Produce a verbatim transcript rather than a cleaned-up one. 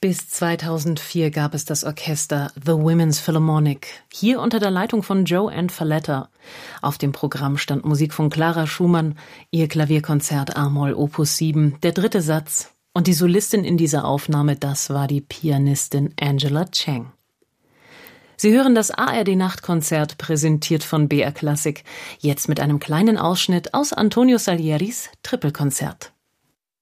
Bis zweitausendvier gab es das Orchester The Women's Philharmonic, hier unter der Leitung von Joanne Falletta. Auf dem Programm stand Musik von Clara Schumann, ihr Klavierkonzert a-Moll Opus sieben, der dritte Satz. Und die Solistin in dieser Aufnahme, das war die Pianistin Angela Chang. Sie hören das A R D-Nachtkonzert, präsentiert von B R Klassik, jetzt mit einem kleinen Ausschnitt aus Antonio Salieris Trippelkonzert.